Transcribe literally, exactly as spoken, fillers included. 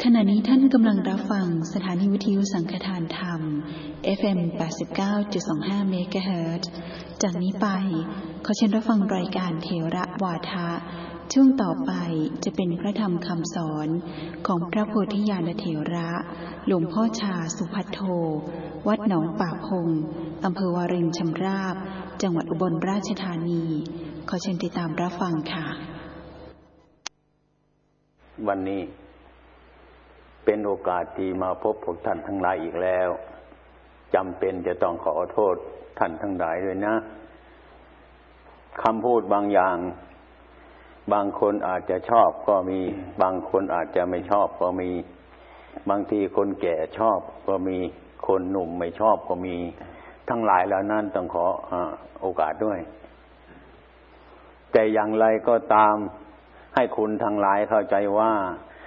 ขณะนี้ท่านกำลังรับฟังสถานีวิทยุสังฆทานธรรม เอฟ เอ็ม แปดสิบเก้าจุดสองห้า เมกะเฮิรตซ์ จากนี้ไปขอเชิญรับฟังรายการเถระวาทะช่วงต่อไปจะเป็นพระธรรมคำสอนของพระโพธิญาณเถระหลวงพ่อชาสุภัทโทวัดหนองป่าพงอำเภอวารินชำราบจังหวัดอุบลราชธานีขอเชิญติดตามรับฟังค่ะวันนี้เป็นโอกาสที่มาพบพวกท่านทั้งหลายอีกแล้วจำเป็นจะต้องขอโทษท่านทั้งหลายด้วยนะคำพูดบางอย่างบางคนอาจจะชอบก็มีบางคนอาจจะไม่ชอบก็มีบางทีคนแก่ชอบก็มีคนหนุ่มไม่ชอบก็มีทั้งหลายแล้วนั้นต้องขอโอกาสด้วยแต่อย่างไรก็ตามให้คุณทั้งหลายเข้าใจว่า